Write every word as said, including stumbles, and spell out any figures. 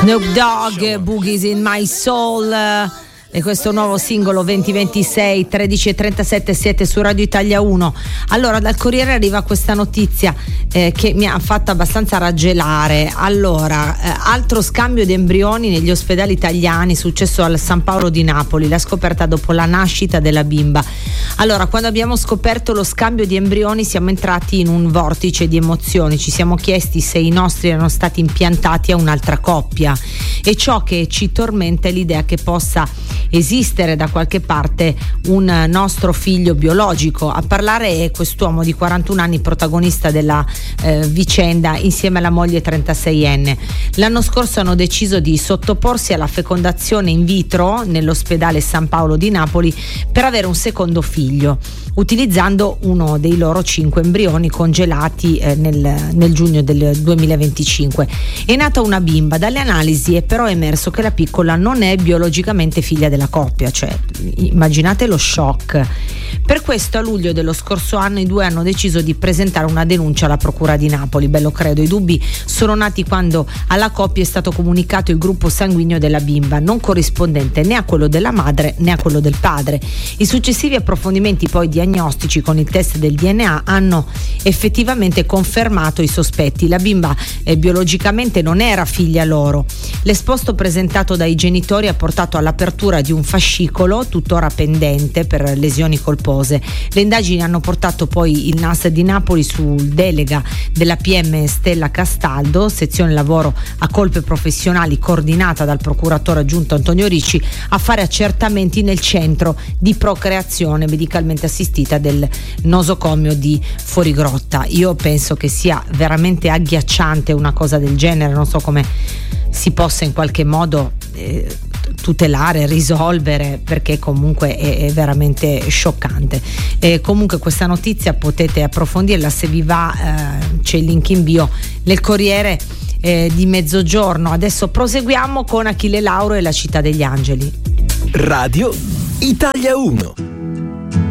Snoop Dogg, Boogie's in My Soul, e questo nuovo singolo venti ventisei, tredici e trentasette, siete su Radio Italia uno. Allora, dal Corriere arriva questa notizia eh, che mi ha fatto abbastanza raggelare. Allora, eh, altro scambio di embrioni negli ospedali italiani, successo al San Paolo di Napoli, la scoperta dopo la nascita della bimba. Allora, quando abbiamo scoperto lo scambio di embrioni siamo entrati in un vortice di emozioni, ci siamo chiesti se i nostri erano stati impiantati a un'altra coppia, e ciò che ci tormenta è l'idea che possa esistere da qualche parte un nostro figlio biologico. A parlare è quest'uomo di quarantuno anni, protagonista della eh, vicenda insieme alla moglie trentaseienne. L'anno scorso hanno deciso di sottoporsi alla fecondazione in vitro nell'ospedale San Paolo di Napoli per avere un secondo figlio, utilizzando uno dei loro cinque embrioni congelati eh, nel, nel giugno del duemilaventicinque. È nata una bimba. Dalle analisi è però emerso che la piccola non è biologicamente figlia della coppia, cioè immaginate lo shock. Per questo a luglio dello scorso anno i due hanno deciso di presentare una denuncia alla procura di Napoli. Bello credo, i dubbi sono nati quando alla coppia è stato comunicato il gruppo sanguigno della bimba, non corrispondente né a quello della madre né a quello del padre. I successivi approfondimenti poi diagnostici con il test del D N A hanno effettivamente confermato i sospetti. La bimba eh, biologicamente non era figlia loro. L'esposto presentato dai genitori ha portato all'apertura di un fascicolo tuttora pendente per lesioni colpose. Le indagini hanno portato poi il N A S di Napoli, sul delega della P M Stella Castaldo, sezione lavoro a colpe professionali coordinata dal procuratore aggiunto Antonio Ricci, a fare accertamenti nel centro di procreazione medicalmente assistita del nosocomio di Fuorigrotta. Io penso che sia veramente agghiacciante una cosa del genere, non so come si possa in qualche modo eh, tutelare, risolvere, perché comunque è, è veramente scioccante. E comunque questa notizia potete approfondirla, se vi va eh, c'è il link in bio nel Corriere eh, di mezzogiorno. Adesso proseguiamo con Achille Lauro e la città degli angeli. Radio Italia uno.